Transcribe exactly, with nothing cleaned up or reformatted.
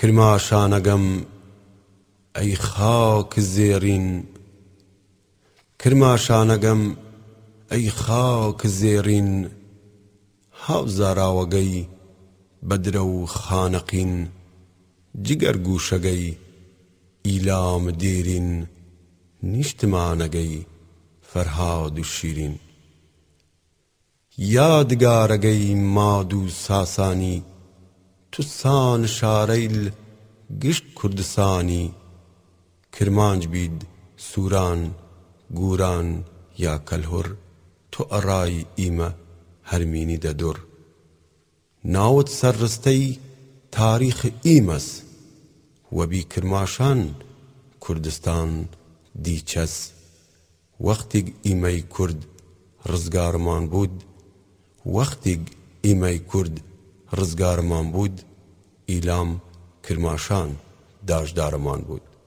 کرماشانەگەم ئەی خاک زێڕین کرماشانەگەم ئەی خاک زێڕین هاوزاراوەگەی بەدرە و خانەقین جگەر گوشەگەی ئیلام دێرین نیشتمانەگەی فەرهاد و شیرین یادگارەگەی ماد و ساسانی توسان شارەیل گشت کوردستانی کرمانج بید سووران گوران یا کەلهوڕ تۆ ئەڕای ئیمە هەرمینی دەدوڕ ناوت سەرڕستەی تاریخ ئیمەس وەبی کرماشان کوردستان دیچەس وەختێک ئیمەی کورد ڕزگارمان بوود وەختێک ئیمەی کورد ڕزگارمان بوود ئیلام کرماشان داژدارمان بوود